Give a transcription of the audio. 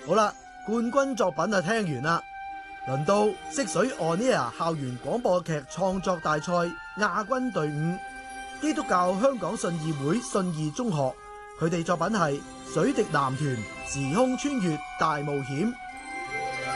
好啦，冠軍作品就聽完啦，輪到識水 On Air 校園廣播劇創作大賽亞軍隊伍基督教香港信義會信義中學，佢哋作品係《水滴男團時空穿越大冒險》。